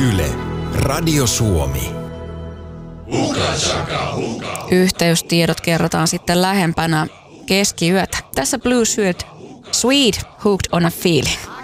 Yle, Radio Suomi. Yhteystiedot kerrotaan sitten lähempänä keskiyötä. Tässä Blue Sweet, Hooked on a Feeling.